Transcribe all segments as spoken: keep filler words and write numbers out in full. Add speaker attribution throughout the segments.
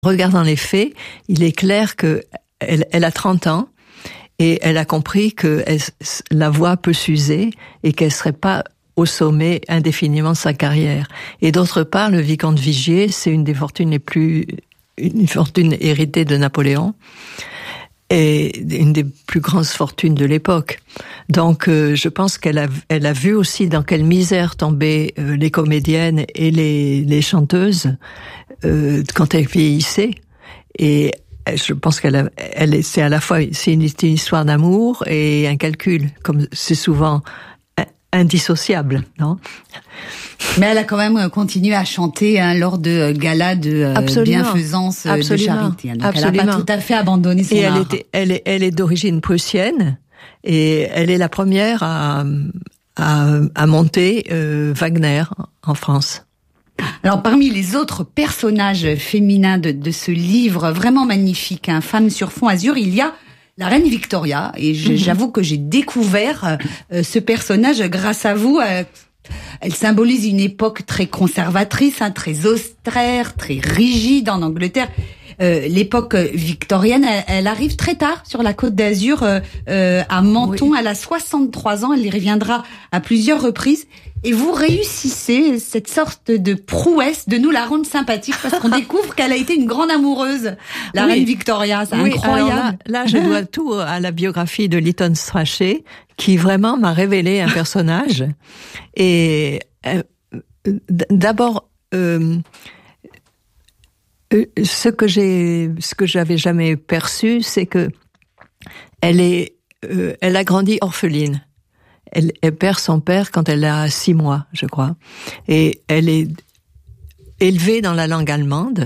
Speaker 1: regardant les faits, il est clair que elle, elle a trente ans et elle a compris que elle, la voix peut s'user et qu'elle serait pas au sommet indéfiniment de sa carrière. Et d'autre part, le vicomte Vigier, c'est une des fortunes les plus, une fortune héritée de Napoléon et une des plus grandes fortunes de l'époque. Donc, euh, je pense qu'elle a, elle a vu aussi dans quelle misère tombaient euh, les comédiennes et les, les chanteuses euh, quand elles vieillissaient. Et je pense qu'elle a, elle, c'est à la fois, c'est une, une histoire d'amour et un calcul, comme c'est souvent indissociable, non?
Speaker 2: Mais elle a quand même continué à chanter hein, lors de galas de euh, bienfaisance, Absolument. de charité. Donc Absolument. Elle n'a pas tout à fait abandonné son
Speaker 1: et
Speaker 2: art.
Speaker 1: Elle, était, elle, est, elle est d'origine prussienne et elle est la première à, à, à monter euh, Wagner en France.
Speaker 2: Alors, parmi les autres personnages féminins de, de ce livre vraiment magnifique, hein, Femmes sur fond azur, il y a la reine Victoria. Et je, mmh. j'avoue que j'ai découvert euh, ce personnage grâce à vous. Euh, elle symbolise une époque très conservatrice, hein, très austère, très rigide en Angleterre. Euh, l'époque victorienne, elle, elle arrive très tard sur la Côte d'Azur, euh, euh, à Menton. Oui. Elle a soixante-trois ans, elle y reviendra à plusieurs reprises. Et vous réussissez cette sorte de prouesse de nous la rendre sympathique parce qu'on découvre qu'elle a été une grande amoureuse, la oui. reine Victoria. C'est oui, incroyable.
Speaker 1: Là, là, je dois tout à la biographie de Lytton Strachey qui vraiment m'a révélé un personnage. Et euh, d'abord, euh, ce que j'ai, ce que j'avais jamais perçu, c'est que elle est, euh, elle a grandi orpheline. Elle, elle perd son père quand elle a six mois, je crois. Et elle est élevée dans la langue allemande.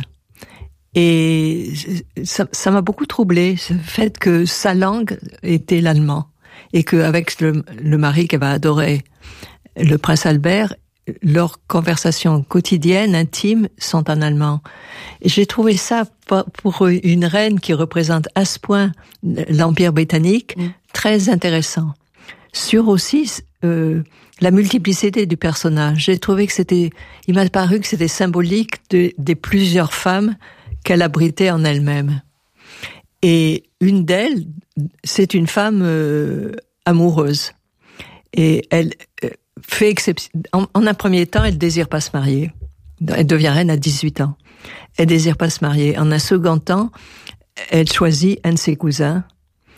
Speaker 1: Et ça, ça m'a beaucoup troublée, ce fait que sa langue était l'allemand. Et qu'avec le, le mari qu'elle va adorer, le prince Albert, leurs conversations quotidiennes, intimes, sont en allemand. Et j'ai trouvé ça, pour une reine qui représente à ce point l'Empire britannique, mmh. très intéressant. Sur aussi euh, la multiplicité du personnage. J'ai trouvé que c'était, il m'a paru que c'était symbolique de, des plusieurs femmes qu'elle abritait en elle-même. Et une d'elles, c'est une femme euh, amoureuse. Et elle euh, fait exception. En, en un premier temps, elle désire pas se marier. Elle devient reine à dix-huit ans. Elle désire pas se marier. En un second temps, elle choisit un de ses cousins.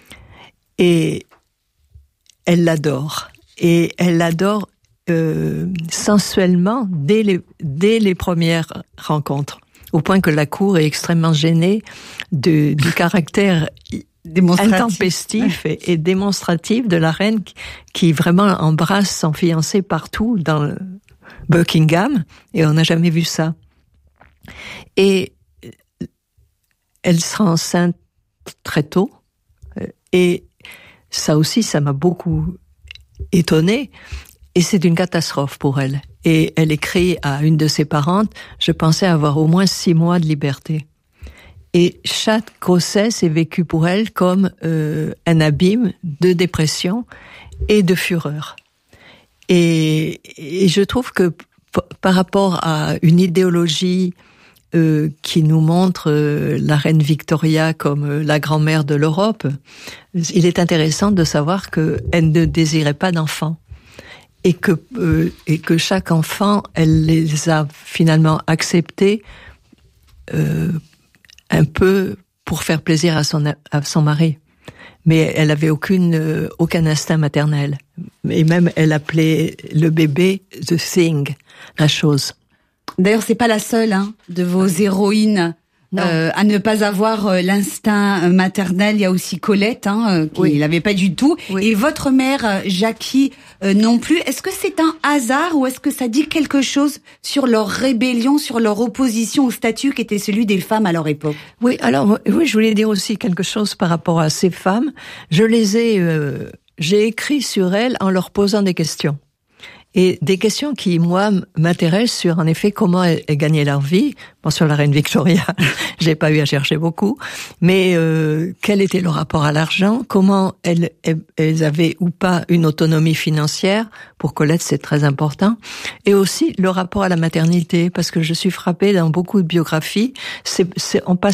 Speaker 1: Et elle l'adore. Et elle l'adore euh, sensuellement dès les, dès les premières rencontres. Au point que la cour est extrêmement gênée de, du caractère intempestif et, et démonstratif de la reine qui, qui vraiment embrasse son fiancé partout dans Buckingham. Et on n'a jamais vu ça. Et elle sera enceinte très tôt. Et ça aussi, ça m'a beaucoup étonnée. Et c'est une catastrophe pour elle. Et elle écrit à une de ses parentes, je pensais avoir au moins six mois de liberté. Et chaque grossesse est vécue pour elle comme euh, un abîme de dépression et de fureur. Et, et je trouve que p- par rapport à une idéologie Euh, qui nous montre euh, la reine Victoria comme euh, la grand-mère de l'Europe, il est intéressant de savoir que elle ne désirait pas d'enfants et que euh, et que chaque enfant, elle les a finalement acceptés euh, un peu pour faire plaisir à son à son mari. Mais elle avait aucune euh, aucun instinct maternel. Et même elle appelait le bébé the thing, la chose.
Speaker 2: D'ailleurs, c'est pas la seule hein, de vos héroïnes euh, à ne pas avoir euh, l'instinct maternel. Il y a aussi Colette, hein, euh, qui oui. l'avait pas du tout. Oui. Et votre mère, euh, Jackie, euh, non plus. Est-ce que c'est un hasard ou est-ce que ça dit quelque chose sur leur rébellion, sur leur opposition au statut qui était celui des femmes à leur époque?
Speaker 1: Oui, alors oui, je voulais dire aussi quelque chose par rapport à ces femmes. Je les ai, euh, j'ai écrit sur elles en leur posant des questions. Et des questions qui, moi, m'intéressent sur, en effet, comment elles, elles gagnaient leur vie. Bon, sur la reine Victoria, j'ai pas eu à chercher beaucoup. Mais euh, quel était leur rapport à l'argent? Comment elles, elles, elles avaient ou pas une autonomie financière? Pour Colette, c'est très important. Et aussi le rapport à la maternité, parce que je suis frappée dans beaucoup de biographies. C'est, c'est, on passe